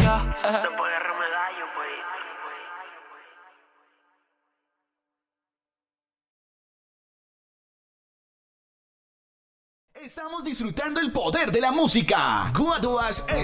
Yeah. Después de Remedallo, pues. Estamos disfrutando el poder de la música. Guaduas